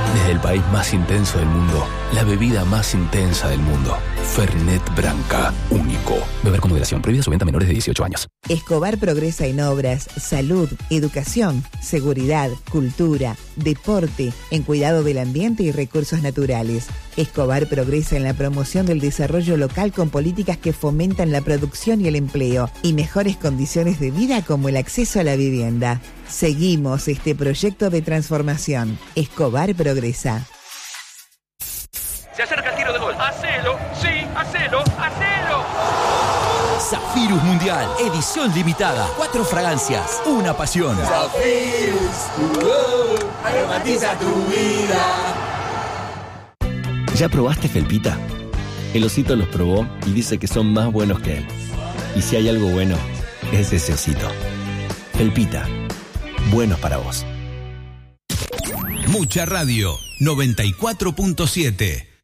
Desde el país más intenso del mundo, la bebida más intensa del mundo. Fernet Branca, único. Beber con moderación. Prohibida su venta a menores de 18 años. Escobar progresa en obras, salud, educación, seguridad, cultura, deporte, en cuidado del ambiente y recursos naturales. Escobar progresa en la promoción del desarrollo local con políticas que fomentan la producción y el empleo y mejores condiciones de vida como el acceso a la vivienda. Seguimos este proyecto de transformación. Escobar progresa. Se acerca el tiro de gol. ¡Hacelo! ¡Sí! ¡Hacelo! ¡Hacelo! Zafirus Mundial, edición limitada. 4 fragancias, una pasión. Zafirus, aromatiza tu vida. ¿Ya probaste Felpita? El osito los probó y dice que son más buenos que él. Y si hay algo bueno, es ese osito. Felpita, buenos para vos. Mucha Radio 94.7